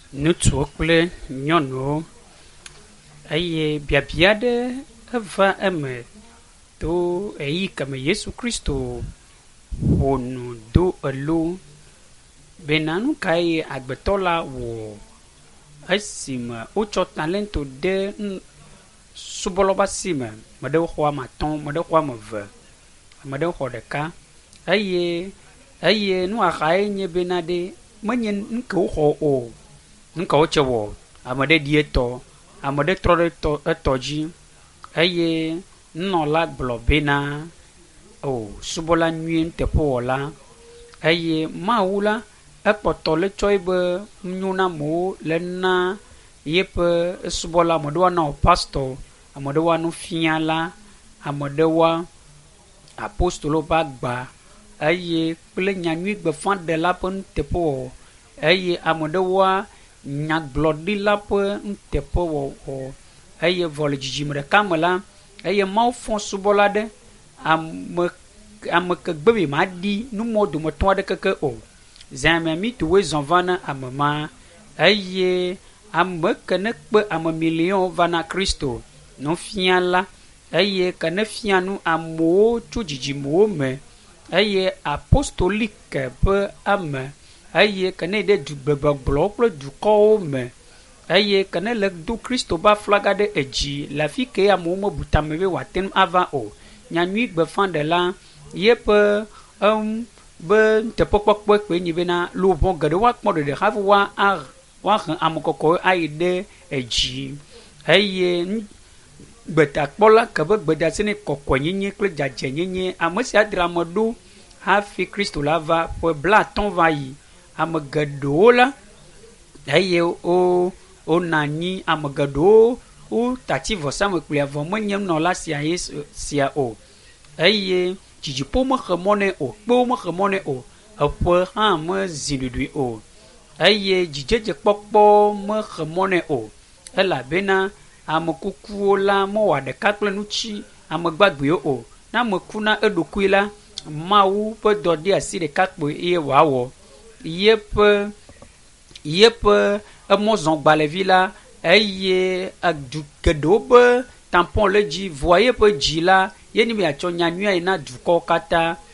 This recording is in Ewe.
Ŋutsuwo kple nyɔnuwo eye biabia aɖe eva eme to eyi keme Yesu Kristo ƒo nu do elo bena nu kae agbetɔ la wɔ esime wotsɔ talento de subɔlawo ƒe asi me. Ame ɖewo xɔ ame atɔ̃, ame ɖewo xɔ ame eve, ame ɖewo xɔ ɖeka eye nuaxae nye bena ɖe menye nu ke woxɔ o, nu ke wotsɛ wɔ, ame ɖe ɖi etɔ, ame ɖe trɔ ɖe etɔ dzi eye nunɔla gblɔ bena subɔla nyuie nuteƒe wɔla eye Mawu la ekpɔtɔ le tsɔ be nyo na amewo le na yeƒe subɔla, ame ɖewo ana wo pastor, ame ɖewo nufiala, ame ɖewo apostolo ƒe agba eye kple nyanyui gbeƒãɖela ƒe nuteƒe wɔwɔ eye ame ɖewoa nyagblɔɖila ƒe nuteƒe wɔwɔ eye vɔ le dzidzime ɖeka me la eye Mawu fɔ subɔla ɖe ame ke gbe be maɖi numɔ dometɔ aɖeke ke o. Zãmia mi to woe zɔ va na ame ma eye ame ke ne kpe ame milion va na Kristo nufiala eye ke ne fia nu amewo tso dzidzimewo me eye apostolik ƒe ame eye ke ne yi ɖe dugbegbɔgblɔwo kple dukɔwo me eye ke ne le do Kristo ƒe aflaga ɖe edzi le afi ke amewo mebu tame be wòate ŋu ava o. Nyanyui gbeƒãɖela yeƒe be nuteƒekpɔkpɔe kpe nye bena lobɔ geɖewo akpɔ ɖeɖe hafi woahe amekɔkɔwo ayi ɖe edzi eye gbetakpɔla ke be gbedeasi ne kɔkɔenyenye kple dzadzenyenye ame sia dra ame ɖo hafi Kristo la va ƒe blatɔ̃ va yi. Ame geɖewo la eye wona anyi, ame geɖewo wotati vɔsame kplia vɔ menye nunɔla sia o eye dzidziƒo mexe mɔ nɛ o, kpewo mexe mɔ nɛ o, eƒe hã mezi ɖuɖui o eye dzidzedze kpɔkpɔ mexe mɔ nɛ o elabena ame kukuwo la mewɔa ɖeka kple nutsi ame gbagbewo o. Ne ame ku na eɖokui la, Mawu ƒe dɔ ɖi asi ɖeka kpoe eye wòawɔ. Yeƒe emɔzɔgbalẽvi la eye du geɖewo be tampon le dzi vɔa yeƒe dzi la ye ni be atsɔ nyanyui yi na dukɔwo katã